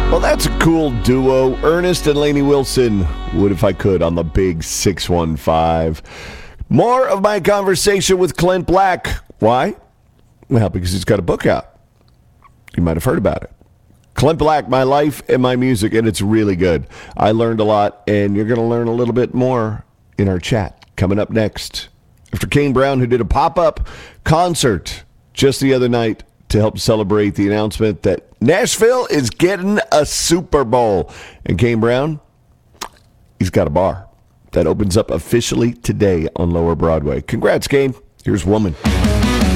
Well, that's a cool duo. Ernest and Lainey Wilson. Would if I could on the big 615. More of my conversation with Clint Black. Why? Well, because he's got a book out. You might have heard about it. Clint Black, My Life and My Music, and it's really good. I learned a lot, and you're going to learn a little bit more in our chat coming up next. After Kane Brown, who did a pop-up concert just the other night to help celebrate the announcement that Nashville is getting a Super Bowl. And Kane Brown, he's got a bar that opens up officially today on Lower Broadway. Congrats, Kane. Here's Woman.